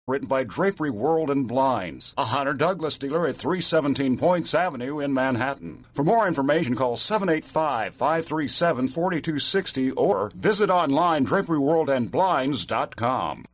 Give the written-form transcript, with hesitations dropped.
Written by Drapery World and Blinds, a Hunter Douglas dealer at 317 Points Avenue in Manhattan. For more information, call 785-537-4260 or visit online draperyworldandblinds.com.